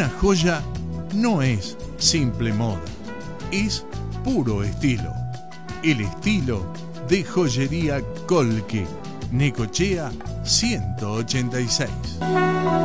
Una joya no es simple moda, es puro estilo. El estilo de Joyería Colque, Necochea 186.